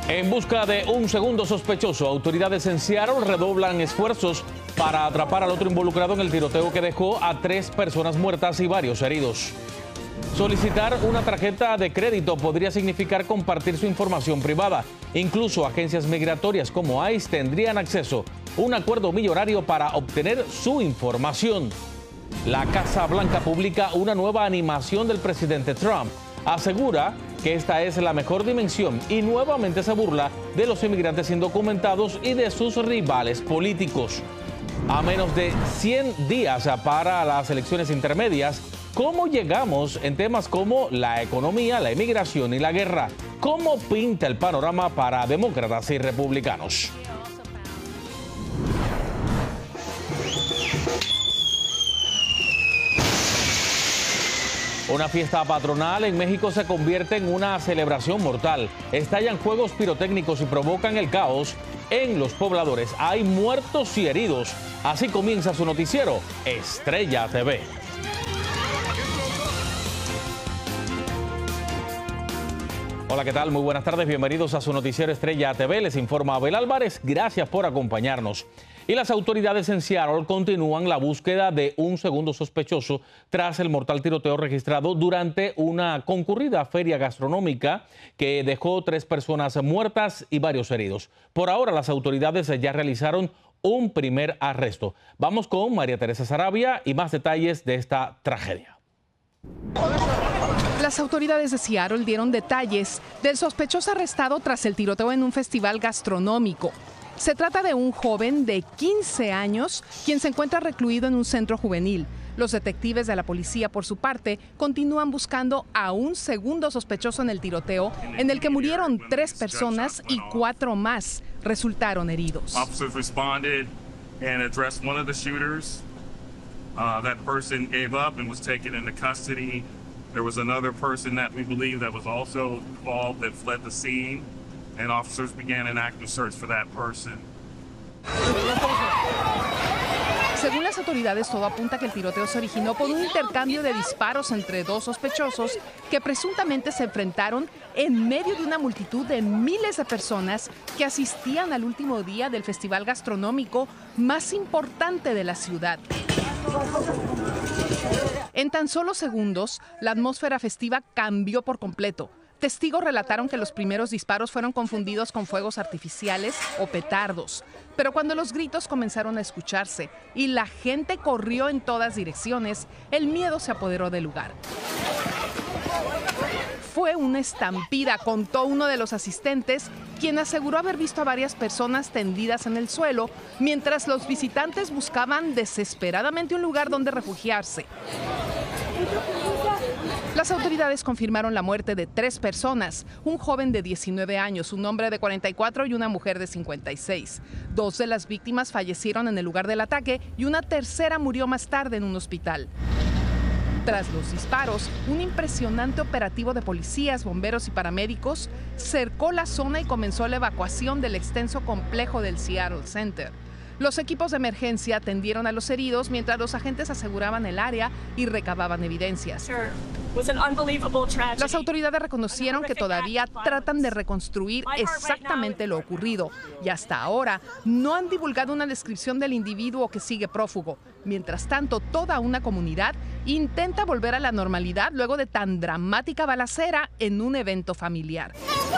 En busca de un segundo sospechoso, autoridades en Seattle redoblan esfuerzos para atrapar al otro involucrado en el tiroteo que dejó a 3 personas muertas y varios heridos. Solicitar una tarjeta de crédito podría significar compartir su información privada. Incluso agencias migratorias como ICE tendrían acceso a un acuerdo millonario para obtener su información. La Casa Blanca publica una nueva animación del presidente Trump. Asegura que esta es la mejor dimensión y nuevamente se burla de los inmigrantes indocumentados y de sus rivales políticos. A menos de 100 días para las elecciones intermedias, ¿cómo llegamos en temas como la economía, la inmigración y la guerra? ¿Cómo pinta el panorama para demócratas y republicanos? Una fiesta patronal en México se convierte en una celebración mortal. Estallan fuegos pirotécnicos y provocan el caos en los pobladores. Hay muertos y heridos. Así comienza su noticiero, Estrella TV. Hola, ¿qué tal? Muy buenas tardes. Bienvenidos a su noticiero Estrella TV. Les informa Abel Álvarez. Gracias por acompañarnos. Y las autoridades en Seattle continúan la búsqueda de un segundo sospechoso tras el mortal tiroteo registrado durante una concurrida feria gastronómica que dejó 3 personas muertas y varios heridos. Por ahora, las autoridades ya realizaron un primer arresto. Vamos con María Teresa Sarabia y más detalles de esta tragedia. Las autoridades de Seattle dieron detalles del sospechoso arrestado tras el tiroteo en un festival gastronómico. Se trata de un joven de 15 años, quien se encuentra recluido en un centro juvenil. Los detectives de la policía, por su parte, continúan buscando a un segundo sospechoso en el tiroteo, en el que murieron 3 personas y 4 más resultaron heridos. That person gave up and was taken into custody. There was another person that we believe that was also involved that fled the scene, and officers began an active search for that person. Según las autoridades, todo apunta que el tiroteo se originó por un intercambio de disparos entre 2 sospechosos que presuntamente se enfrentaron en medio de una multitud de miles de personas que asistían al último día del festival gastronómico más importante de la ciudad. En tan solo segundos, la atmósfera festiva cambió por completo. Testigos relataron que los primeros disparos fueron confundidos con fuegos artificiales o petardos. Pero cuando los gritos comenzaron a escucharse y la gente corrió en todas direcciones, el miedo se apoderó del lugar. Fue una estampida, contó uno de los asistentes, quien aseguró haber visto a varias personas tendidas en el suelo, mientras los visitantes buscaban desesperadamente un lugar donde refugiarse. Las autoridades confirmaron la muerte de 3 personas, un joven de 19 años, un hombre de 44 y una mujer de 56. 2 de las víctimas fallecieron en el lugar del ataque y una tercera murió más tarde en un hospital. Tras los disparos, un impresionante operativo de policías, bomberos y paramédicos cercó la zona y comenzó la evacuación del extenso complejo del Seattle Center. Los equipos de emergencia atendieron a los heridos mientras los agentes aseguraban el área y recababan evidencias. Las autoridades reconocieron que todavía tratan de reconstruir exactamente lo ocurrido y hasta ahora no han divulgado una descripción del individuo que sigue prófugo. Mientras tanto, toda una comunidad intenta volver a la normalidad luego de tan dramática balacera en un evento familiar.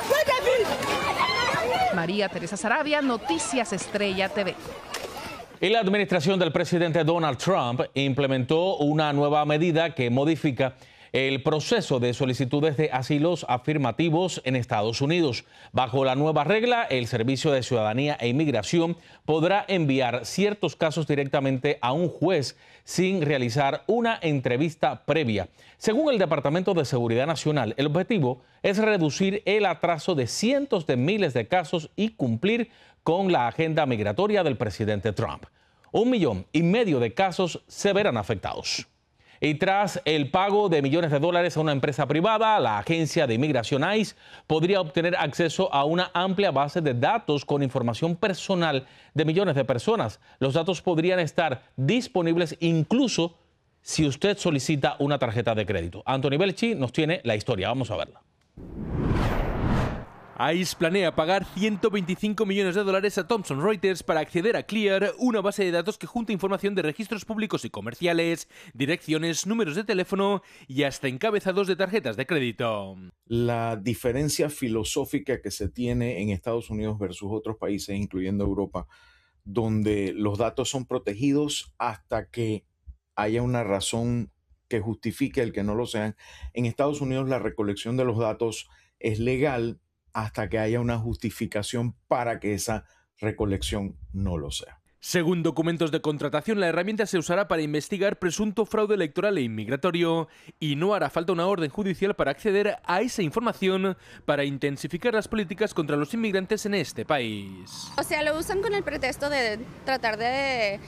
María Teresa Sarabia, Noticias Estrella TV. Y la administración del presidente Donald Trump implementó una nueva medida que modifica el proceso de solicitudes de asilos afirmativos en Estados Unidos. Bajo la nueva regla, el Servicio de Ciudadanía e Inmigración podrá enviar ciertos casos directamente a un juez sin realizar una entrevista previa. Según el Departamento de Seguridad Nacional, el objetivo es reducir el atraso de cientos de miles de casos y cumplir con la agenda migratoria del presidente Trump. 1,5 millones de casos se verán afectados. Y tras el pago de millones de dólares a una empresa privada, la agencia de inmigración ICE podría obtener acceso a una amplia base de datos con información personal de millones de personas. Los datos podrían estar disponibles incluso si usted solicita una tarjeta de crédito. Anthony Belchi nos tiene la historia. Vamos a verla. ICE planea pagar 125 millones de dólares a Thomson Reuters para acceder a Clear, una base de datos que junta información de registros públicos y comerciales, direcciones, números de teléfono y hasta encabezados de tarjetas de crédito. La diferencia filosófica que se tiene en Estados Unidos versus otros países, incluyendo Europa, donde los datos son protegidos hasta que haya una razón que justifique el que no lo sean. En Estados Unidos la recolección de los datos es legal hasta que haya una justificación para que esa recolección no lo sea. Según documentos de contratación, la herramienta se usará para investigar presunto fraude electoral e inmigratorio y no hará falta una orden judicial para acceder a esa información para intensificar las políticas contra los inmigrantes en este país. O sea, lo usan con el pretexto de tratar de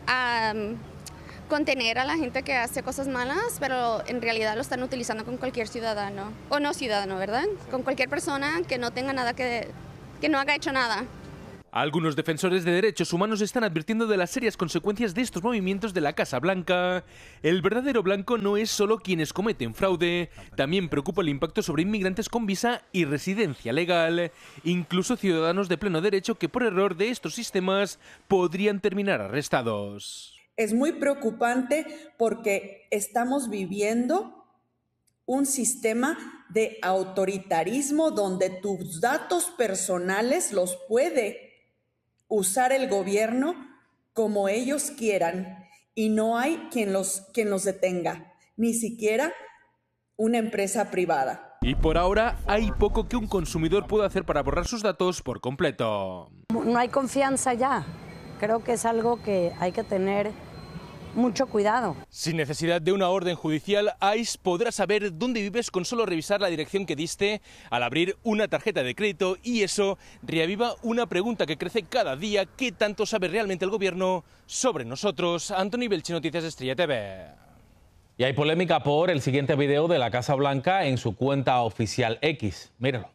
contener a la gente que hace cosas malas, pero en realidad lo están utilizando con cualquier ciudadano, o no ciudadano, ¿verdad? Con cualquier persona que no tenga nada que no haya hecho nada. Algunos defensores de derechos humanos están advirtiendo de las serias consecuencias de estos movimientos de la Casa Blanca. El verdadero blanco no es solo quienes cometen fraude, también preocupa el impacto sobre inmigrantes con visa y residencia legal, incluso ciudadanos de pleno derecho que por error de estos sistemas podrían terminar arrestados. Es muy preocupante porque estamos viviendo un sistema de autoritarismo donde tus datos personales los puede usar el gobierno como ellos quieran y no hay quien los detenga, ni siquiera una empresa privada. Y por ahora hay poco que un consumidor pueda hacer para borrar sus datos por completo. No hay confianza ya. Creo que es algo que hay que tener mucho cuidado. Sin necesidad de una orden judicial, ICE podrá saber dónde vives con solo revisar la dirección que diste al abrir una tarjeta de crédito, y eso reaviva una pregunta que crece cada día: ¿qué tanto sabe realmente el gobierno sobre nosotros? Anthony Belchi, Noticias Estrella TV. Y hay polémica por el siguiente video de la Casa Blanca en su cuenta oficial X. Míralo.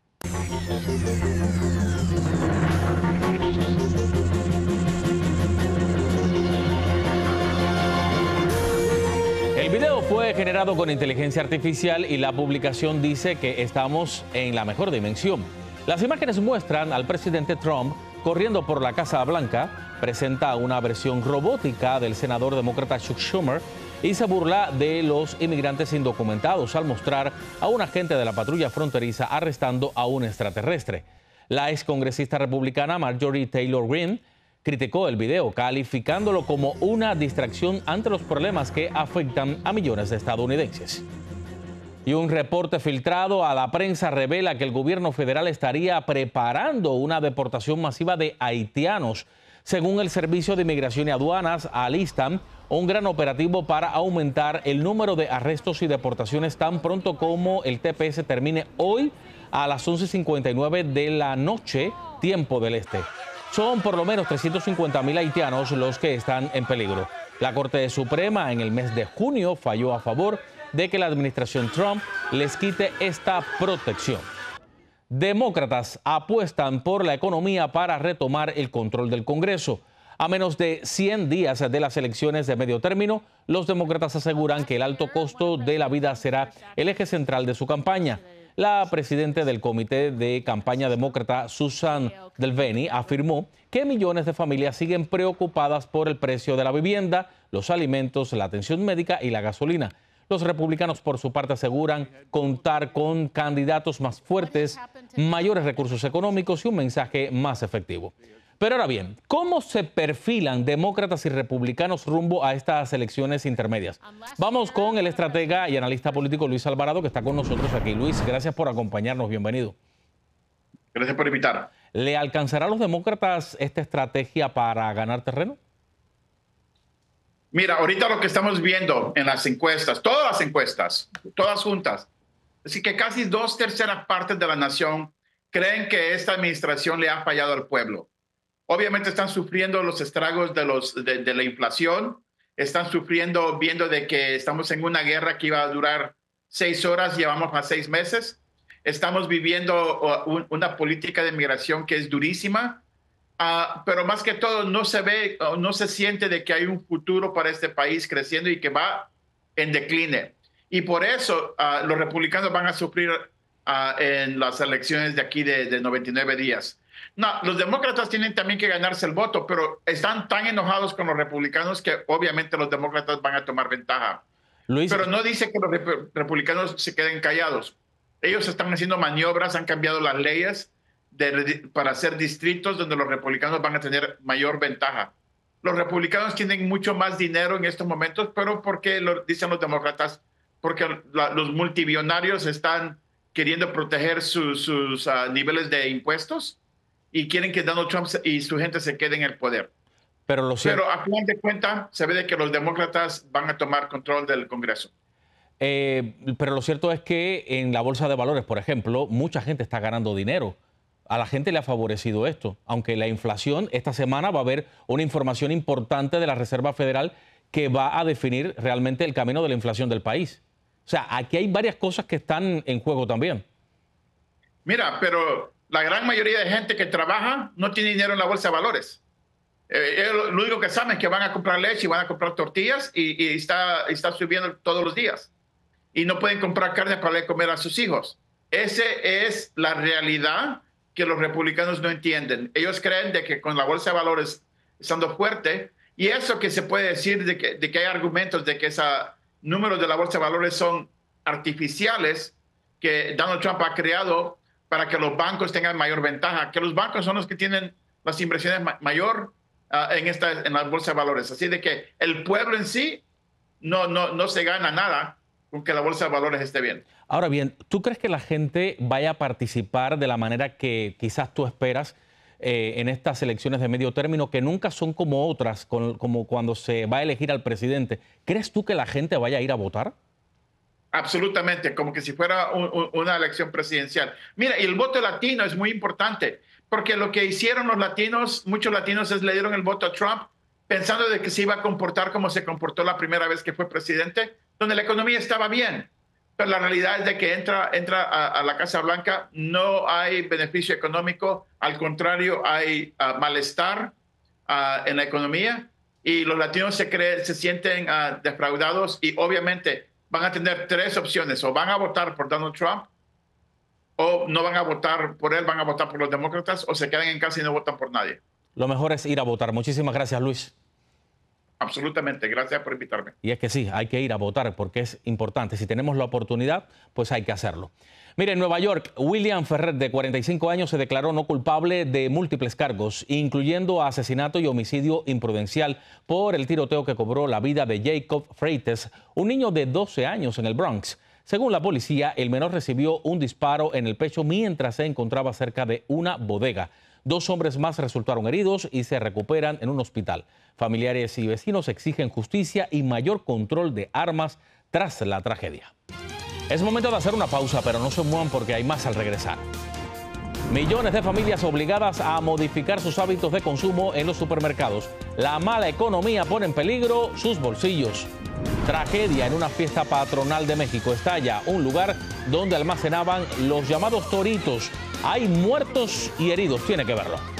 El video fue generado con inteligencia artificial y la publicación dice que estamos en la mejor dimensión. Las imágenes muestran al presidente Trump corriendo por la Casa Blanca, presenta una versión robótica del senador demócrata Chuck Schumer y se burla de los inmigrantes indocumentados al mostrar a un agente de la patrulla fronteriza arrestando a un extraterrestre. La excongresista republicana Marjorie Taylor Greene criticó el video, calificándolo como una distracción ante los problemas que afectan a millones de estadounidenses. Y un reporte filtrado a la prensa revela que el gobierno federal estaría preparando una deportación masiva de haitianos. Según el Servicio de Inmigración y Aduanas, alistan un gran operativo para aumentar el número de arrestos y deportaciones tan pronto como el TPS termine hoy a las 11:59 de la noche, tiempo del este. Son por lo menos 350,000 haitianos los que están en peligro. La Corte Suprema en el mes de junio falló a favor de que la administración Trump les quite esta protección. Demócratas apuestan por la economía para retomar el control del Congreso. A menos de 100 días de las elecciones de medio término, los demócratas aseguran que el alto costo de la vida será el eje central de su campaña. La presidenta del comité de campaña demócrata, Susan Delveny, afirmó que millones de familias siguen preocupadas por el precio de la vivienda, los alimentos, la atención médica y la gasolina. Los republicanos, por su parte, aseguran contar con candidatos más fuertes, mayores recursos económicos y un mensaje más efectivo. Pero ahora bien, ¿cómo se perfilan demócratas y republicanos rumbo a estas elecciones intermedias? Vamos con el estratega y analista político Luis Alvarado, que está con nosotros aquí. Luis, gracias por acompañarnos. Bienvenido. Gracias por invitar. ¿Le alcanzará a los demócratas esta estrategia para ganar terreno? Mira, ahorita lo que estamos viendo en las encuestas, todas juntas, es que casi 2/3 partes de la nación creen que esta administración le ha fallado al pueblo. Obviamente están sufriendo los estragos de la inflación, están sufriendo viendo de que estamos en una guerra que iba a durar 6 horas, llevamos a 6 meses. Estamos viviendo una política de migración que es durísima, pero más que todo no se ve, no se siente de que hay un futuro para este país creciendo y que va en decline. Y por eso los republicanos van a sufrir en las elecciones de aquí de 99 días. No, los demócratas tienen también que ganarse el voto, pero están tan enojados con los republicanos que obviamente los demócratas van a tomar ventaja. Luis, pero no dice que los republicanos se queden callados. Ellos están haciendo maniobras, han cambiado las leyes para hacer distritos donde los republicanos van a tener mayor ventaja. Los republicanos tienen mucho más dinero en estos momentos, pero porque dicen los demócratas, porque los multimillonarios están queriendo proteger sus niveles de impuestos y quieren que Donald Trump y su gente se queden en el poder. Pero a final de cuentas se ve de que los demócratas van a tomar control del Congreso. Pero lo cierto es que en la bolsa de valores, por ejemplo, mucha gente está ganando dinero. A la gente le ha favorecido esto, aunque la inflación, esta semana va a haber una información importante de la Reserva Federal que va a definir realmente el camino de la inflación del país. O sea, aquí hay varias cosas que están en juego también. Mira, pero la gran mayoría de gente que trabaja no tiene dinero en la bolsa de valores. Lo único que saben es que van a comprar leche y van a comprar tortillas y está subiendo todos los días. Y no pueden comprar carne para comer a sus hijos. Esa es la realidad que los republicanos no entienden. Ellos creen de que con la bolsa de valores estando fuerte, y eso que se puede decir de que hay argumentos de que esos números de la bolsa de valores son artificiales que Donald Trump ha creado para que los bancos tengan mayor ventaja, que los bancos son los que tienen las inversiones mayor en la bolsa de valores. Así de que el pueblo en sí no se gana nada con que la bolsa de valores esté bien. Ahora bien, ¿tú crees que la gente vaya a participar de la manera que quizás tú esperas en estas elecciones de medio término, que nunca son como otras, como cuando se va a elegir al presidente? ¿Crees tú que la gente vaya a ir a votar? Absolutamente, como que si fuera una elección presidencial. Mira, y el voto latino es muy importante, porque lo que hicieron los latinos, muchos latinos le dieron el voto a Trump pensando de que se iba a comportar como se comportó la primera vez que fue presidente, donde la economía estaba bien. Pero la realidad es de que entra a la Casa Blanca, no hay beneficio económico, al contrario, hay malestar en la economía y los latinos se sienten defraudados y obviamente van a tener tres opciones: o van a votar por Donald Trump, o no van a votar por él, van a votar por los demócratas, o se quedan en casa y no votan por nadie. Lo mejor es ir a votar. Muchísimas gracias, Luis. Absolutamente, gracias por invitarme. Y es que sí, hay que ir a votar porque es importante. Si tenemos la oportunidad, pues hay que hacerlo. Mire, en Nueva York, William Ferret, de 45 años, se declaró no culpable de múltiples cargos, incluyendo asesinato y homicidio imprudencial por el tiroteo que cobró la vida de Jacob Freites, un niño de 12 años en el Bronx. Según la policía, el menor recibió un disparo en el pecho mientras se encontraba cerca de una bodega. 2 hombres más resultaron heridos y se recuperan en un hospital. Familiares y vecinos exigen justicia y mayor control de armas tras la tragedia. Es momento de hacer una pausa, pero no se muevan porque hay más al regresar. Millones de familias obligadas a modificar sus hábitos de consumo en los supermercados. La mala economía pone en peligro sus bolsillos. Tragedia en una fiesta patronal de México. Estalla un lugar donde almacenaban los llamados toritos. Hay muertos y heridos. Tiene que verlo.